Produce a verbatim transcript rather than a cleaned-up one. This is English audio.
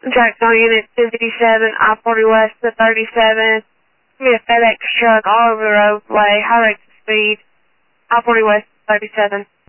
Jackson Unit two fifty-seven, I forty West to thirty-seven. Give me a FedEx truck all over the roadway, high rate of speed, I forty West to thirty-seven.